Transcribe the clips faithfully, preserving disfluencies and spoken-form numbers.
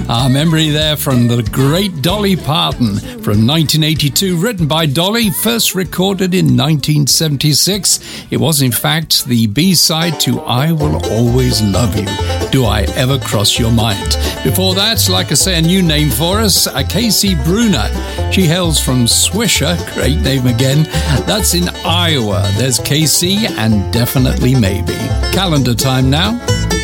Our memory there from the great Dolly Parton from nineteen eighty-two, written by Dolly, first recorded in nineteen seventy-six. It was, in fact, the B-side to I Will Always Love You. Do I Ever Cross Your Mind? Before that, like I say, a new name for us, a Casey Bruner. She hails from Swisher, great name again. That's in Iowa. There's Casey and Definitely Maybe. Calendar time now.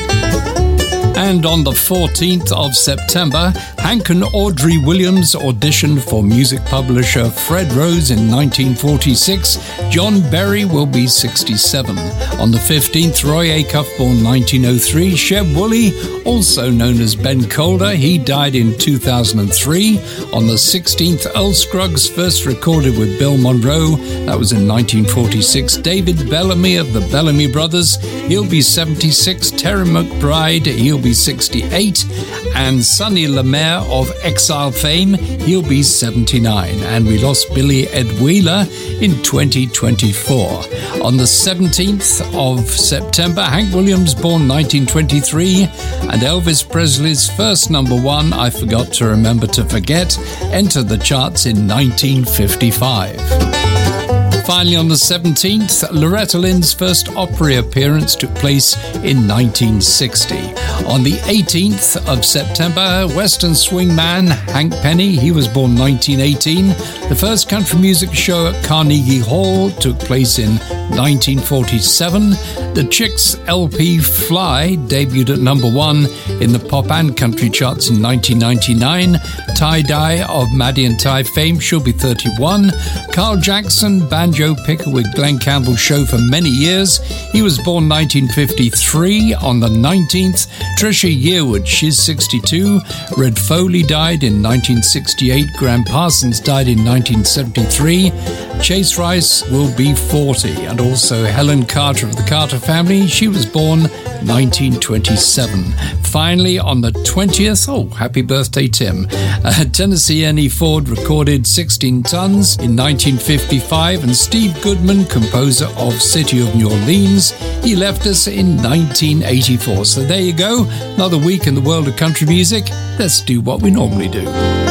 And on the fourteenth of September, Hank and Audrey Williams auditioned for music publisher Fred Rose in nineteen forty-six. John Berry will be sixty-seven. On the fifteenth, Roy Acuff, born nineteen oh three. Sheb Wooley, also known as Ben Calder, he died in two thousand three. On the sixteenth, Earl Scruggs first recorded with Bill Monroe. That was in nineteen forty-six. David Bellamy of the Bellamy Brothers, he'll be seventy-six. Terry McBride, he'll be sixty-eight. And Sonny Lemaire of Exile fame, he'll be seventy-nine. And we lost Billy Ed Wheeler in twenty twenty-four. On the seventeenth of September, Hank Williams, born nineteen twenty-three, and Elvis Presley's first number one, I Forgot to Remember to Forget, entered the charts in nineteen fifty-five. Finally, on the seventeenth, Loretta Lynn's first Opry appearance took place in nineteen sixty. On the eighteenth of September, Western swing man Hank Penny, he was born nineteen eighteen. The first country music show at Carnegie Hall took place in nineteen forty-seven. The Chicks L P Fly debuted at number one in the pop and country charts in nineteen ninety-nine. Tie-Dye of Maddie and Ty fame, she'll be thirty-one. Carl Jackson, banjo picker with Glenn Campbell's show for many years. He was born nineteen fifty-three. On the nineteenth, Trisha Yearwood, she's sixty-two. Red Foley died in nineteen sixty-eight. Graham Parsons died in nineteen seventy-three. Chase Rice will be forty. And also Helen Carter of the Carter family, she was born nineteen twenty-seven. Finally, on the twentieth, oh, happy birthday, Tim. Uh, Tennessee Ernie Ford recorded sixteen Tons in nineteen fifty-five, and Steve Goodman, composer of City of New Orleans, he left us in nineteen eighty-four. So there you go, another week in the world of country music. Let's do what we normally do.